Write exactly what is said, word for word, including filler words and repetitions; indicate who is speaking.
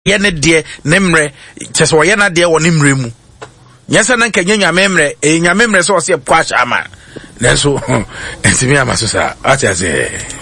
Speaker 1: ye ne de ne mre chese wo ye na de wo ne mre mu nyesa na nka nyanya mre e nyame mre so se kwa sha ama nanso entimi ama so sa ati ase